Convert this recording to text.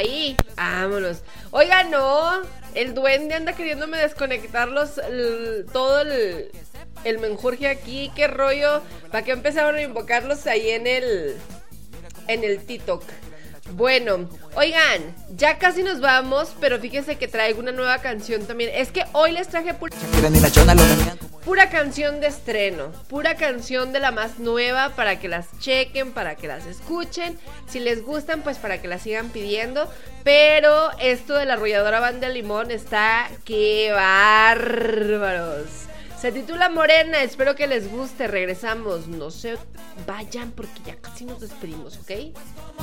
ahí, vámonos. Oiga, no, el duende anda queriéndome desconectar todo el menjurje aquí. ¿Qué rollo? ¿Para qué empezaron a invocarlos ahí en el TikTok? Bueno, oigan, ya casi nos vamos, pero fíjense que traigo una nueva canción también. Es que hoy les traje pura canción de estreno, pura canción de la más nueva para que las chequen, para que las escuchen. Si les gustan, pues para que las sigan pidiendo. Pero esto de la arrolladora Banda Limón está ¡qué bárbaros! Se titula Morena, espero que les guste. Regresamos, no se vayan porque ya casi nos despedimos, ¿ok?